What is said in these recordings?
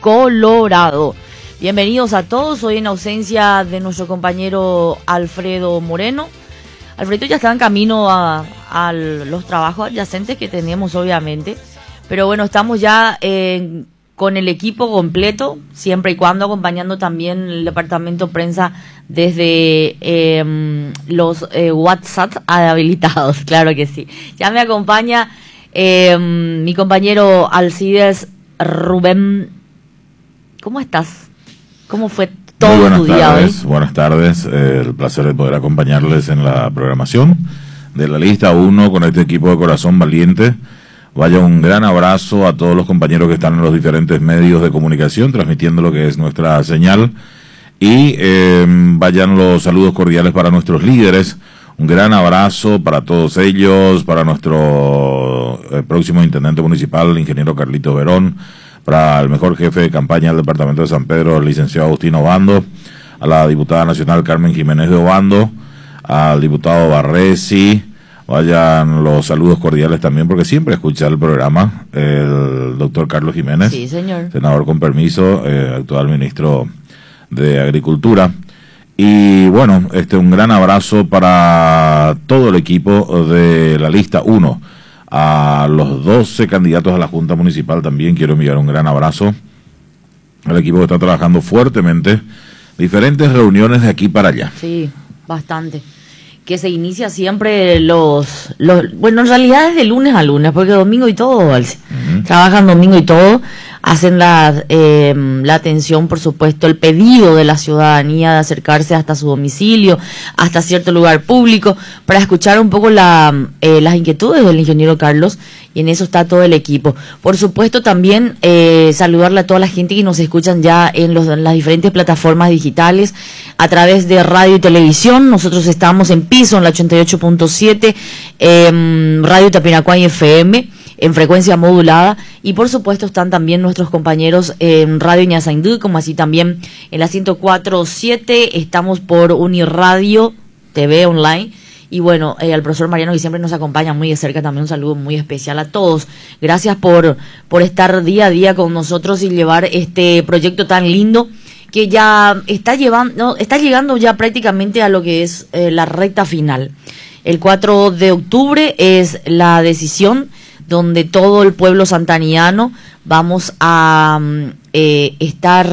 Colorado. Bienvenidos a todos, hoy en ausencia de nuestro compañero Alfredo Moreno. Alfredo ya está en camino a los trabajos adyacentes que tenemos, obviamente. Pero bueno, estamos ya con el equipo completo, siempre y cuando acompañando también el departamento prensa desde los WhatsApp habilitados, claro que sí. Ya me acompaña mi compañero Alcides Rubén. ¿Cómo estás? ¿Cómo fue todo tu día hoy? Buenas tardes, el placer de poder acompañarles en la programación de la lista 1 con este equipo de corazón valiente. Vaya un gran abrazo a todos los compañeros que están en los diferentes medios de comunicación transmitiendo lo que es nuestra señal y vayan los saludos cordiales para nuestros líderes. Un gran abrazo para todos ellos, para nuestro próximo intendente municipal, el ingeniero Carlitos Verón, para el mejor jefe de campaña del departamento de San Pedro, el licenciado Agustín Obando, a la diputada nacional Carmen Jiménez de Obando, al diputado Barresi. Vayan los saludos cordiales también, porque siempre escucha el programa, el doctor Carlos Jiménez, sí, señor, senador con permiso, actual ministro de Agricultura. Y bueno, un gran abrazo para todo el equipo de la lista 1. A los 12 candidatos a la Junta Municipal también quiero enviar un gran abrazo al equipo que está trabajando fuertemente, diferentes reuniones de aquí para allá. Sí, bastante. Que se inicia siempre bueno, en realidad es de lunes a lunes, porque domingo y todo, trabajan domingo y todo, hacen la atención, por supuesto, el pedido de la ciudadanía de acercarse hasta su domicilio, hasta cierto lugar público, para escuchar un poco las inquietudes del ingeniero Carlos, y en eso está todo el equipo. Por supuesto, también saludarle a toda la gente que nos escuchan ya en las diferentes plataformas digitales, a través de radio y televisión. Nosotros estamos en piso, en la 88.7, Radio Tapinacuay FM, en frecuencia modulada, y por supuesto están también nuestros compañeros en Radio Ñazaindú, como así también en la 104.7, estamos por Uniradio TV Online. Y bueno, al profesor Mariano, que siempre nos acompaña muy de cerca, también un saludo muy especial a todos. Gracias por estar día a día con nosotros y llevar este proyecto tan lindo que ya está llegando ya prácticamente a lo que es la recta final. El 4 de octubre es la decisión donde todo el pueblo santaniano vamos a estar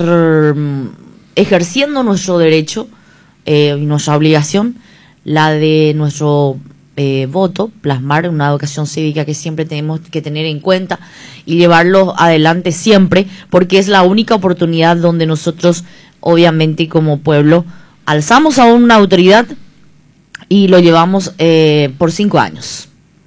ejerciendo nuestro derecho y nuestra obligación, la de nuestro voto, plasmar una educación cívica que siempre tenemos que tener en cuenta y llevarlo adelante siempre, porque es la única oportunidad donde nosotros, obviamente, como pueblo, alzamos a una autoridad y lo llevamos por 5 años.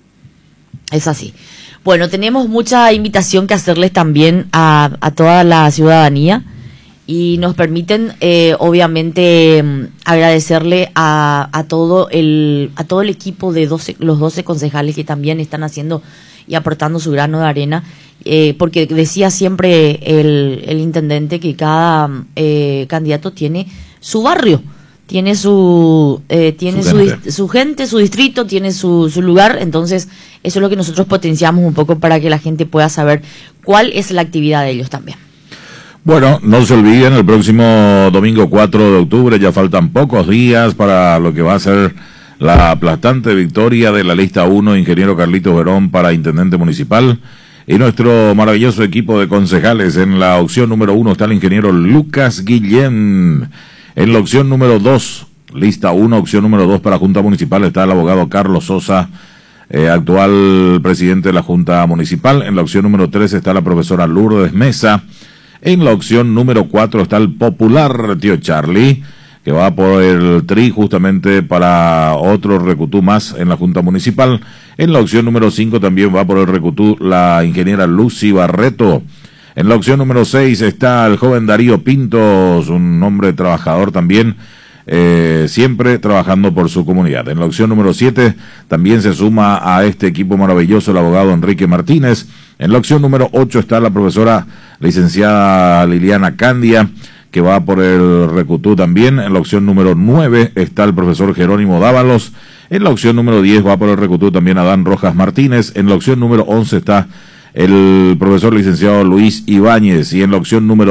Es así. Bueno, tenemos mucha invitación que hacerles también a toda la ciudadanía. Y nos permiten, obviamente, agradecerle a todo el equipo de los 12 concejales que también están haciendo y aportando su grano de arena, porque decía siempre el intendente que cada candidato tiene su barrio, tiene su gente, su distrito, tiene su lugar. Entonces eso es lo que nosotros potenciamos un poco para que la gente pueda saber cuál es la actividad de ellos también. Bueno, no se olviden, el próximo domingo 4 de octubre, ya faltan pocos días para lo que va a ser la aplastante victoria de la lista 1, ingeniero Carlitos Verón para intendente municipal, y nuestro maravilloso equipo de concejales. En la opción número 1 está el ingeniero Lucas Guillén. En la opción número 2, lista 1, opción número 2 para Junta Municipal, está el abogado Carlos Sosa, actual presidente de la Junta Municipal. En la opción número 3 está la profesora Lourdes Mesa. En la opción número 4 está el popular tío Charlie, que va por el tri justamente para otro recutú más en la Junta Municipal. En la opción número 5 también va por el recutú la ingeniera Lucy Barreto. En la opción número 6 está el joven Darío Pintos, un hombre trabajador también, siempre trabajando por su comunidad. En la opción número 7 también se suma a este equipo maravilloso el abogado Enrique Martínez. En la opción número 8 está la profesora licenciada Liliana Candia, que va por el recutú también. En la opción número 9 está el profesor Jerónimo Dávalos. En la opción número 10 va por el recutú también Adán Rojas Martínez. En la opción número 11 está el profesor licenciado Luis Ibáñez. Y en la opción número